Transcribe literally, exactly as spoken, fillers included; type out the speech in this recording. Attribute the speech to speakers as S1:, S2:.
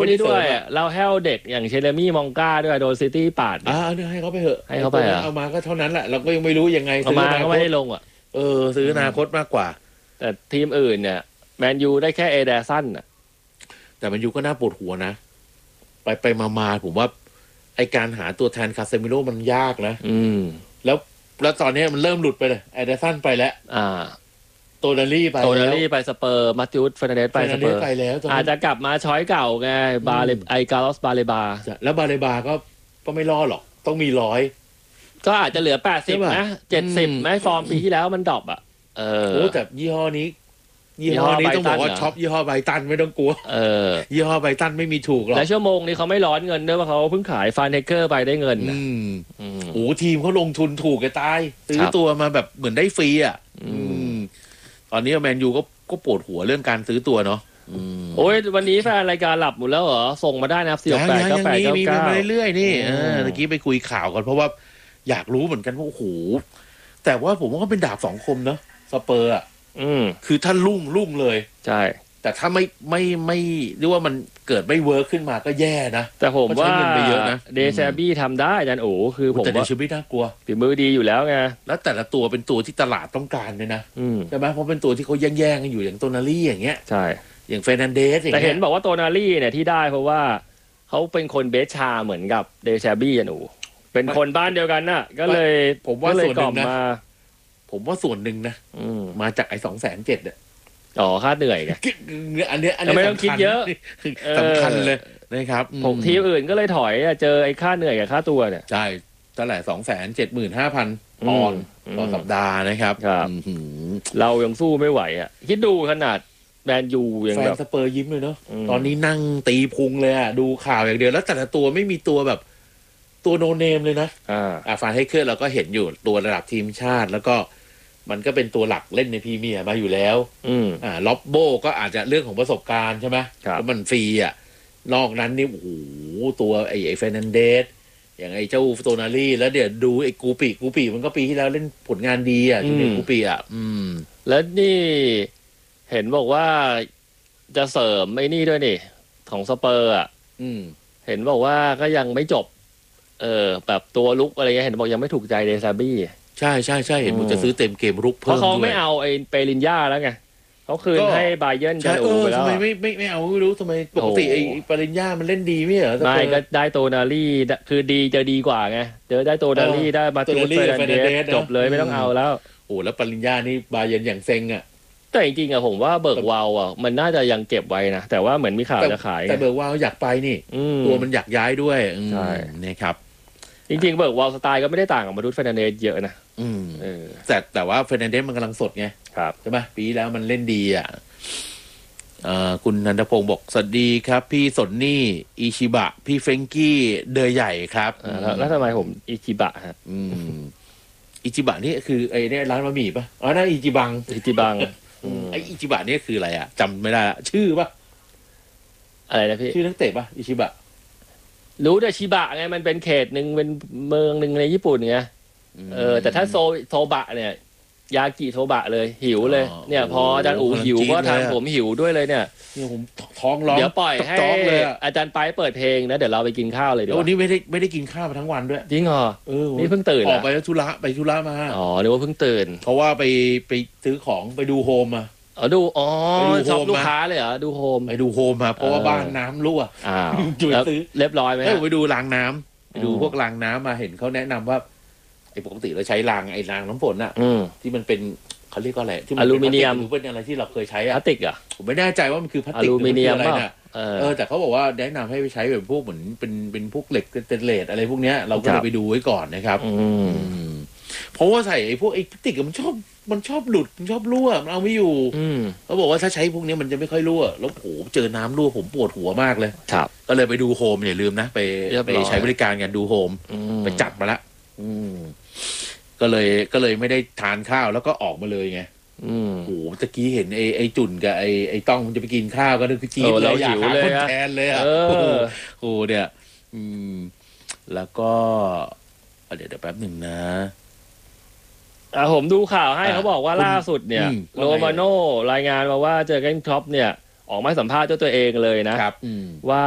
S1: นี้ด้วยเราแห้วเด็กอย่างเชเลมี่มองกาด้วยโดนซิตี้ปาด
S2: อ่าเนี่ยให้เขาไปเถอะ
S1: ให้เขาไป
S2: เอามาก็เท่านั้นแหละเราก็ยังไม่รู้ยังไง
S1: เอามาก็ไม่ได้ลงอ่ะ
S2: เออซื้ออนาคตมากกว่า
S1: แต่ทีมอื่นเนี่ยแมนยูได้แค่เอเดสันอ่ะ
S2: แต่แมนยูก็น่าปวดหัวนะไปไปมาๆผมว่าไอการหาตัวแทนคาเซมิโร่มันยากนะ
S1: อืม
S2: แล้วแล้วตอนนี้มันเริ่มหลุดไปเลยเอเดสันไปแล้ว
S1: อ่า
S2: โตนาลี่ไป
S1: โตนาลี่ไปสเปอร์มาติอุสเฟอร์นันเดสไปสเปอร์
S2: ไปแล้ว
S1: อาจจะกลับมาช้อยเก่าไงบาเลไอกาลอสบาเลบา
S2: แล้วบาเลบาก็ก็ไม่รอดหรอกต้องมีร้อย
S1: ก็อาจจะเหลือแปดสิบนะเจ็ดสิบไหมฟอร์มปีที่แล้วมันดรอปอ่ะเออ
S2: โอ้แต่ยี่ห้อนี้ยี่ห้อนี้ต้องบอกว่าช็อปยี่ห้อไบตันไม่ต้องกลัว
S1: เออ
S2: ยี่ห้อไบตันไม่มีถูกหรอก
S1: และชั่วโมงนี้เขาไม่ร้อนเงินด้วยว่าเขาเพิ่งขายฟานเทเกอร์ไปได้เงิน
S2: อืมโอ้ทีมเขาลงทุนถูกแกตายซื้อตัวมาแบบเหมือนได้ฟรีอ่ะตอนนี้แมนยูก็ก็ปวดหัวเรื่องการซื้อตัวเนาะ
S1: โอ้ยวันนี้แฟนรายการหลับหมดแล้วเหรอส่งมาได้นะสี่แปดเก้าแปดเก้าเก้า
S2: มีมาเรื่อยๆนี่เมื่อกี้ไปคุยข่าวกันเพราะว่าอยากรู้เหมือนกันว่าโอ้โหแต่ว่าผมว่าก็เป็นดาบสองคมเนาะสเปอร์อ่ะคือถ้าลุ่งลุ่งเลย
S1: ใช่
S2: แต่ถ้าไม่ไม่ไม่เรียกว่ามันเกิดไม่เวิร์คขึ้นมาก็แย่นะ
S1: แต่ผมว่าเดซาบี้ทำได้อาจารย์โอ้คือผมว่า
S2: แต่เดซาบี้น่ากลัว
S1: ฝีมือดีอยู่แล้วไง
S2: แล้วแต่ละตัวเป็นตัวที่ตลาดต้องการเลยนะใช่ไหมเพราะเป็นตัวที่เขาแย่งๆกันอยู่อย่างโตนาลี่อย่างเงี้ย
S1: ใช่
S2: อย่างเฟรนันเดสอย่างเงี้ย
S1: แต่เห็นบอกว่าโตนาลี่เนี่ยที่ได้เพราะว่าเขาเป็นคนเบสชาเหมือนกับเดซาบี้อ่ะหนูเป็นคนบ้านเดียวกันน่ะก็เลย
S2: ผมว่าส่วนหนึ่งนะผมว่าส่วนหนึ่งนะมาจากไอ้สองแสนเจ็ดเนี่ย
S1: อ๋อค่าเหนื่อยไง
S2: อันนี้อันนี้
S1: ไม่ต้องคิดเยอะ
S2: สำคัญเลยนะครับ
S1: ผมทีมอื่นก็เลยถอยเจอไอ้ค่าเหนื่อยกับค่าตัวเนี่ย
S2: ใช่เท่าไหร่สองแสนเจ็ดหมื่นห้าพันปอนด์ต่อสัปดาห์นะครับ
S1: เรายังสู้ไม่ไหวอ่ะคิดดูขนาดแมนยูยังแบบ
S2: แฟนสเปอร์ยิ้มเลยเนาะตอนนี้นั่งตีพุงเลยอ่ะดูข่าวอย่างเดียวแล้วแต่ละตัวไม่มีตัวแบบตัวโนเนมเลยนะอ่าฟานให้เคลื่อนเราก็เห็นอยู่ตัวระดับทีมชาติแล้วก็มันก็เป็นตัวหลักเล่นในพรีเมียร์มาอยู่แล้วอ่าล็อบโบก็อาจจะเรื่องของประสบการณ์ใช่ไหมเพราะมันฟรีอ่ะนอกนั้นนี่โอ้โหตัวไอ้ไอ้เฟรนันเดสอย่างไอ้เจ้าโตนาลี่แล้วเดี๋ยวดูไอ้กูปีกูปีมันก็ปีที่แล้วเล่นผลงานดีอ่ะจูเนียร์กูปีอ่ะอืม
S1: แล้วนี่เห็นบอกว่าจะเสริมไอ้นี่ด้วยนี่ของสเปอร์อ่ะเห็นบอกว่าก็ยังไม่จบเออแบบตัวลุกอะไรเงี้ยเห็นบอกยังไม่ถูกใจเดซาบี้
S2: ใช่ใช่ใช่เห็นมันจะซื้อเต็มเกมรุกเพิ่ม
S1: เพราะเขาไม่เอาไอ้เปรินญ่าแล้วไงเขาคืนให้บาเยิร์นจะอูไปแล้ว
S2: ทำไมไม่ไม่ไม่เอาไม่รู้ทำไมปกติไอ้เปรินญ่ามันเล่นดีไม่เหรอ
S1: ไม่ก็ได้โตนาลี่คือดีจะดีกว่าไงเจอได้โตนาลี่ได้มาตูเฟรนันเดสจบเลยไม่ต้องเอาแล้ว
S2: โอ้แล้วปรินญ่านี่บาเยิร์นอย่างเซ็งอ่ะ
S1: แต่จริงๆอะผมว่าเบิร์กวาวอะมันน่าจะยังเก็บไว้นะแต่ว่าเหมือนมีข่าวจะขาย
S2: แต่เบิร์กวาวอยากไปนี่ตัวมันอยากย้ายด้วย
S1: ใช่
S2: นี่ครับ
S1: จริงๆเบิร์กวาวสไตล์ก็ไม่ได้ต่างกับมาดูเฟรนันเดสเยอะนะ
S2: แต่แต่ว่าเฟรนันเดสมันกำลังสดไงใช่ไหมปีแล้วมันเล่นดีอ่ะคุณนันทพงศ์บอกสวัสดีครับพี่สนนี่อิชิบะพี่เฟงกี้เดยใหญ่ครับ
S1: แล้วทำไมผมอิชิบะฮะ
S2: อิจิบะนี่คือไอ้เนี่ยร้านบะหมี่ป่ะอ๋อนั่นอิจิบัง
S1: อิจิบัง
S2: ไอ้อิจิบะนี่คืออะไรอ่ะจำไม่ได้ละชื่อป่ะ
S1: อะไรนะพี่
S2: ชื่อนักเตะป่ะอิจิบะ
S1: รู้แต่ชิบะไงมันเป็นเขตหนึ่งเป็นเมืองหนึ่งในญี่ปุ่นไงเออแต่ถ้าโซโซบะเนี่ยยากิโซบะเลยหิวเลยเนี่ยพออาจารย์อู๋หิวก็ทำผมหิวด้วยเลยเนี่ย
S2: เนี่ยผมท้องร้อง
S1: เดี๋ยวปล่อยให้อาจารย์ไปเปิดเพลงนะเดี๋ยวเราไปกินข้าวเลยเดี๋ยว
S2: วันนี้ไม่ได้ไม่ได้กินข้าวมาทั้งวันด้วย
S1: จริงเหรอเออนี่เพิ่งตื่น
S2: ออกไปธุระไปธุระมา
S1: อ๋อนึกว่าเพิ่งตื่น
S2: เพราะว่าไปไปซื้อของไปดูโฮมมา
S1: อ๋อดูอ๋อชอบลูกค้าเลยเหรอดูโฮม
S2: ไปดูโฮมมาเพราะว่าบ้านน้ำรั่ว
S1: อ้าวจุดซื้อเรียบร้อยไหม
S2: ไปดูรางน้ำไปดูพวกรางน้ำมาเห็นเขาแนะนำว่าไอ้ปกติเราใช้รางไอ้รางน้ำฝนน่ะที่มันเป็นเขาเรียกว่าอะไรที่มัน
S1: อลูมิเนียม
S2: หรือเป็นอะไรที่เราเคยใช้อะ
S1: พลาสติกอ่ะ
S2: ผมไม่แน่ใจว่ามันคือพลาสติก
S1: อลูมิเนียม
S2: อะไรน่ะเออแต่เขาบอกว่าแนะนำให้ไปใช้แบบพวกเหมือนเป็นเป็นพวกเหล็กสเตนเลสอะไรพวกเนี้ยเราก็เลยไปดูไว้ก่อนนะครับเพราะว่าใส่ไอ้พวกไอ้พลาสติกมันชอบมันชอบหลุดมันชอบรั่วมันเอาไม่อยู่เขาบอกว่าถ้าใช้พวกนี้มันจะไม่ค่อยรั่วแล้วโหเจอน้ำรั่วผมปวดหัวมากเลยก็เลยไปดูโฮมอย่าลืมนะไปไปใช้บริการกันดูโฮมไปจัดมาละก็เลยก็เลยไม่ได้ทานข้าวแล้วก็ออกมาเลยไงโอ้โหตะกี้เห็นไอ้ไอ้จุ่นกับไอ้ไอ้ต้องมันจะไปกินข้าวก็นึกจี๊ดเลยอยากหาคนแทนเลยอ่ะโอ้โหเนี่ยอืมแล้วก็เดี๋ยวเดี๋ยวแป๊บหนึ่งนะ
S1: อ่าผมดูข่าวให้เขาบอกว่าล่าสุดเนี่ยโรมาโน่รายงานมาว่าเจอเก้นคล็อปเนี่ยออกมาสัมภาษณ์เจ้าตัวเองเลยนะครับว่า